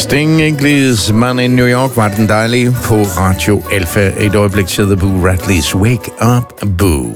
Sting English-man in New York var den dejlige på Radio Alpha. Et øjeblik til The Boo Radleys Wake Up Boo.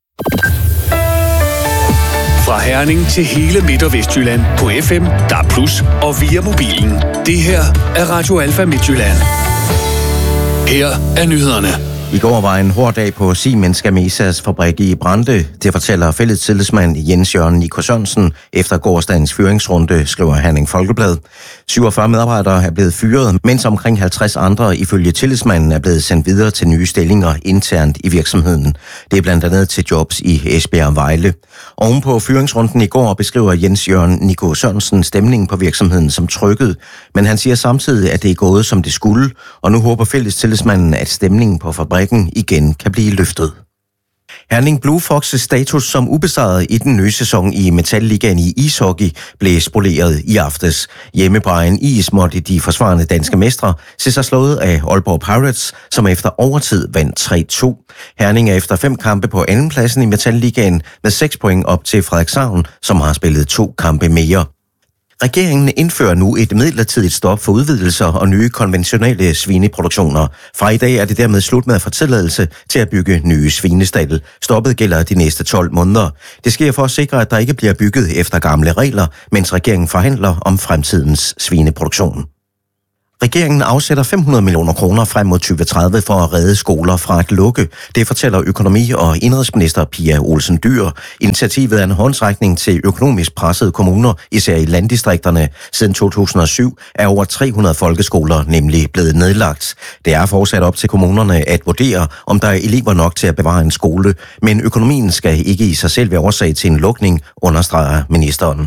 Fra Herning til hele Midt- og Vestjylland på FM, DAB+, og via mobilen. Det her er Radio Alpha Midtjylland. Her er nyhederne. I går var en hård dag på Siemens Gamesa's fabrik i Brande. Det fortæller fælles tillidsmand Jens Jørgen Nico Sørensen efter gårsdagens fyringsrunde, skriver Herning Folkeblad. 47 medarbejdere er blevet fyret, mens omkring 50 andre ifølge tillidsmanden er blevet sendt videre til nye stillinger internt i virksomheden. Det er blandt andet til jobs i Esbjerg og Vejle. Ovenpå fyringsrunden i går beskriver Jens Jørgen Nico Sørensen stemningen på virksomheden som trykket, men han siger samtidig, at det er gået som det skulle, og nu håber fælles tillidsmanden, at stemningen på fabrikken igen kan blive løftet. Herning Blue Foxes status som ubesejret i den nye sæson i Metal-ligaen i ishockey blev spoleret i aftes. Hjemme på egen is måtte de forsvarende danske mestre se sig slået af Aalborg Pirates, som efter overtid vandt 3-2. Herning er efter 5 kampe på andenpladsen i Metal-ligaen med 6 point op til Frederikshavn, som har spillet 2 kampe mere. Regeringen indfører nu et midlertidigt stop for udvidelser og nye konventionelle svineproduktioner. Fra i dag er det dermed slut med at få tilladelse til at bygge nye svinestalde. Stoppet gælder de næste 12 måneder. Det sker for at sikre, at der ikke bliver bygget efter gamle regler, mens regeringen forhandler om fremtidens svineproduktion. Regeringen afsætter 500 millioner kroner frem mod 2030 for at redde skoler fra at lukke. Det fortæller økonomi- og indenrigsminister Pia Olsen Dyhr. Initiativet er en håndsrækning til økonomisk pressede kommuner, især i landdistrikterne. Siden 2007 er over 300 folkeskoler nemlig blevet nedlagt. Det er fortsat op til kommunerne at vurdere, om der er elever nok til at bevare en skole, men økonomien skal ikke i sig selv være årsag til en lukning, understreger ministeren.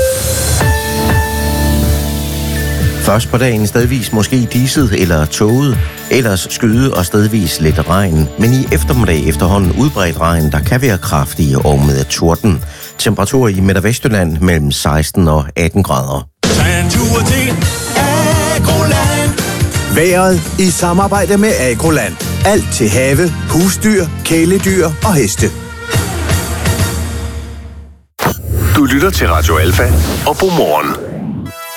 Først på dagen stedvis måske diset eller tåget, ellers skyde og stedvis lidt regn, men i eftermiddag efterhånden udbredt regn, der kan være kraftige og med torden. Temperatur i Midt- og Vestjylland mellem 16 og 18 grader. Vejret i samarbejde med Agroland. Alt til have, husdyr, kæledyr og heste. Du lytter til Radio Alpha og Godmorgen.